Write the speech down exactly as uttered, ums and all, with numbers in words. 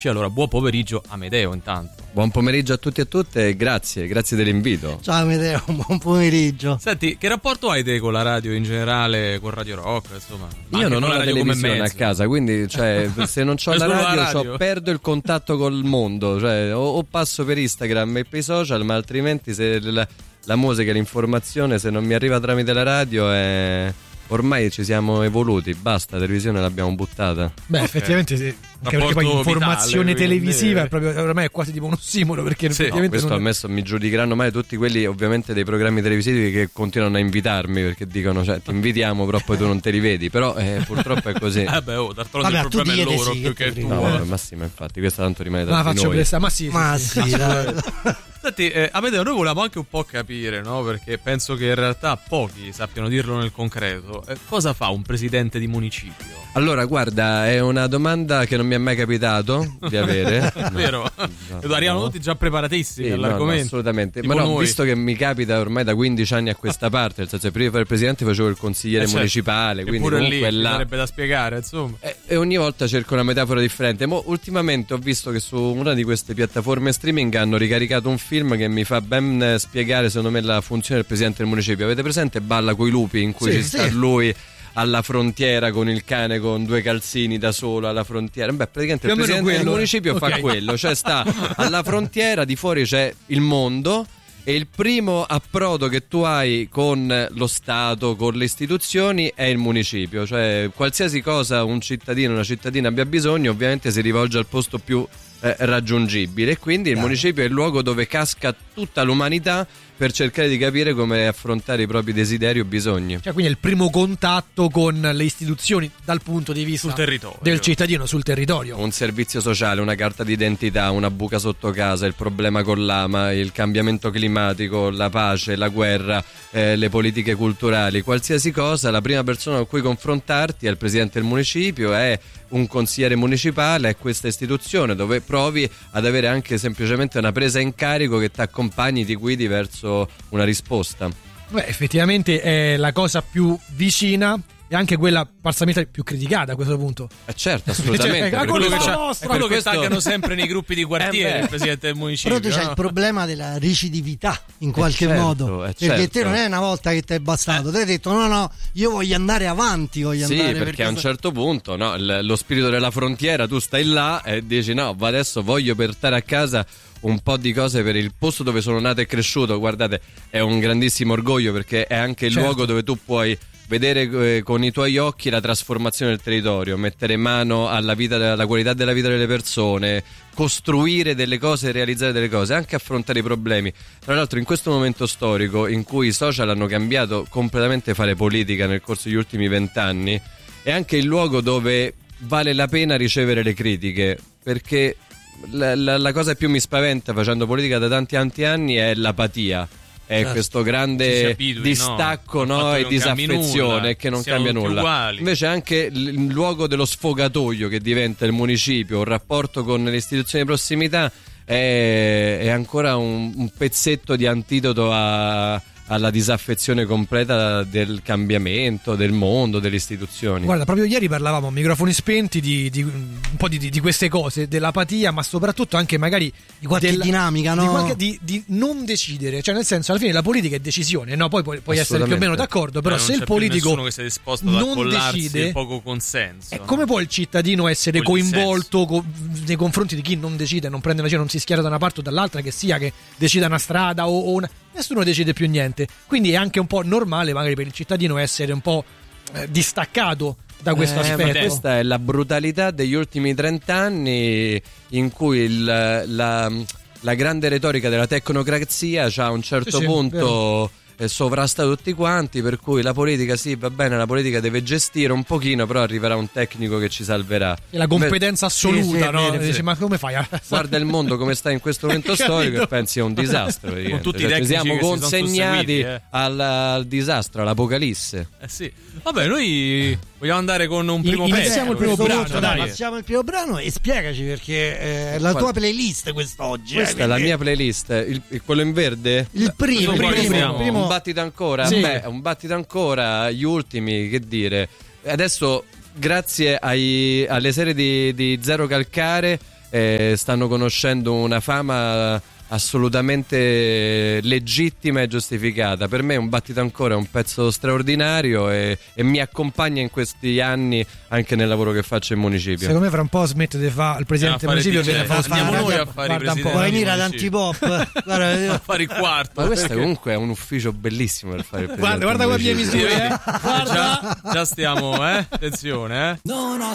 Allora, buon pomeriggio Amedeo intanto. Buon pomeriggio a tutti e a tutte e grazie, grazie dell'invito. Ciao Amedeo, buon pomeriggio. Senti, che rapporto hai te con la radio in generale, con Radio Rock, insomma? Io non ho la, la televisione a casa, quindi cioè, se non ho la radio, la radio. perdo il contatto col mondo, cioè, o, o passo per Instagram e per i social, ma altrimenti se la, la musica e l'informazione se non mi arriva tramite la radio è... Ormai ci siamo evoluti, basta, la televisione l'abbiamo buttata. Beh, okay. effettivamente sì. Anche perché poi informazione vitale, televisiva quindi... è proprio, ormai è quasi tipo un ossimoro, perché sì, effettivamente no, questo non... ammesso mi giudicheranno mai tutti quelli ovviamente dei programmi televisivi che continuano a invitarmi, perché dicono cioè ti invitiamo però poi tu non te li vedi, però eh, purtroppo è così. Eh beh, oh, d'altro lato il problema è loro sì, più che tu. No, vabbè, ma sì, ma infatti questa tanto rimane tra ma di faccio noi. presa, ma sì, ma sì, sì, sì. Senti, eh, Amedeo, noi volevamo anche un po' capire, no? Perché penso che in realtà pochi sappiano dirlo nel concreto. Eh, cosa fa un presidente di municipio? Allora, guarda, è una domanda che non mi è mai capitato di avere. Vero? No, arrivano no. tutti già preparatissimi sì, all'argomento. No, assolutamente. Tipo ma no, noi. Visto che mi capita ormai da quindici anni a questa parte, nel senso che prima di fare il presidente facevo il consigliere eh certo. municipale, quindi pure comunque lì là sarebbe da spiegare, insomma. E, e ogni volta cerco una metafora differente. Mo ultimamente ho visto che su una di queste piattaforme streaming hanno ricaricato un film che mi fa ben spiegare secondo me la funzione del presidente del municipio. Avete presente Balla coi lupi, in cui sì, ci sì. sta lui alla frontiera con il cane con due calzini da solo alla frontiera? Beh, praticamente il presidente del municipio okay. fa quello, cioè sta alla frontiera, di fuori c'è il mondo e il primo approdo che tu hai con lo Stato, con le istituzioni è il municipio, cioè qualsiasi cosa un cittadino, una cittadina abbia bisogno ovviamente si rivolge al posto più eh, raggiungibile, e quindi il yeah. municipio è il luogo dove casca tutta l'umanità per cercare di capire come affrontare i propri desideri o bisogni. Cioè, quindi è il primo contatto con le istituzioni dal punto di vista sul territorio. del cittadino sul territorio. Un servizio sociale, una carta d'identità, una buca sotto casa, il problema con l'ama, il cambiamento climatico, la pace, la guerra, eh, le politiche culturali, qualsiasi cosa, la prima persona con cui confrontarti è il presidente del municipio, è un consigliere municipale, è questa istituzione dove provi ad avere anche semplicemente una presa in carico che ti accompagni, ti guidi verso una risposta. Beh, effettivamente è la cosa più vicina e anche quella parsamente più criticata a questo punto. Eh certo, assolutamente. Cioè, è quello che, è quello che questo... taggano sempre nei gruppi di quartiere eh il presidente del municipio. Però tu c'è no? il problema della ricidività in qualche eh certo, modo, eh perché certo. te non è una volta che ti è bastato, eh. te hai detto no no, io voglio andare avanti, voglio sì, andare perché, perché a un certo punto no, lo spirito della frontiera, tu stai là e dici no, adesso voglio portare a casa un po' di cose per il posto dove sono nato e cresciuto. Guardate, è un grandissimo orgoglio perché è anche il certo. luogo dove tu puoi vedere eh, con i tuoi occhi la trasformazione del territorio, mettere mano alla vita, alla qualità della vita delle persone, costruire delle cose e realizzare delle cose, anche affrontare i problemi. Tra l'altro in questo momento storico in cui i social hanno cambiato completamente fare politica nel corso degli ultimi vent'anni, è anche il luogo dove vale la pena ricevere le critiche, perché la, la, la cosa che più mi spaventa facendo politica da tanti tanti anni è l'apatia. È certo. questo grande abitui, distacco no? No? e disaffezione che non cambia nulla. Uguali. Invece anche il luogo dello sfogatoio che diventa il municipio, un rapporto con le istituzioni di prossimità è, è ancora un, un pezzetto di antidoto a alla disaffezione completa del cambiamento, del mondo, delle istituzioni. Guarda, proprio ieri parlavamo a microfoni spenti di, di un po' di, di queste cose, dell'apatia, ma soprattutto anche magari di qualche del, dinamica, no? Di, qualche, di, di non decidere, cioè nel senso alla fine la politica è decisione, no? Poi puoi, puoi essere più o meno d'accordo, però eh, se il politico che sia disposto ad non decide, il poco consenso. E no? Come può il cittadino essere Con coinvolto co- nei confronti di chi non decide, non prende una decisione, non si schiera da una parte o dall'altra, che sia che decida una strada o, o una... Nessuno decide più niente, quindi è anche un po' normale magari per il cittadino essere un po' eh, distaccato da questo eh, aspetto. Questa è la brutalità degli ultimi trent'anni in cui il, la, la grande retorica della tecnocrazia c'ha a un certo sì, punto eh, sovrasta tutti quanti, per cui la politica sì, va bene, la politica deve gestire un pochino, però arriverà un tecnico che ci salverà. E la competenza assoluta, sì, sì, no? Sì. Dici, ma come fai a... Guarda il mondo come sta in questo momento storico e pensi è un disastro. Con tutti cioè, i ci siamo consegnati eh. al, al disastro, all'apocalisse. Eh sì. Vabbè, noi vogliamo andare con un primo pezzo. Iniziamo il primo brano, dai. dai. Passiamo il primo brano e spiegaci perché è la tua playlist quest'oggi. Questa eh, è la quindi... mia playlist. Il, il, quello in verde? Il primo, il primo, primo, primo, primo. Un battito ancora? Sì. Beh, un battito ancora, gli ultimi, che dire. Adesso, grazie ai, alle serie di, di Zero Calcare, eh, stanno conoscendo una fama assolutamente legittima e giustificata. Per me Un battito ancora è un pezzo straordinario e, e mi accompagna in questi anni anche nel lavoro che faccio in municipio. Secondo me fra un po' smette di fare il presidente del municipio, viene fa fa andiamo noi a guarda fare i un presidenti. po'. Puoi venire ad Antipop. Guarda, a fare il quarto. Ma questo perché... comunque è un ufficio bellissimo per fare il presidente Guarda, guarda del qua le mie municipio. misure, eh. Guarda. Già, già stiamo, eh? Attenzione, eh? Non ho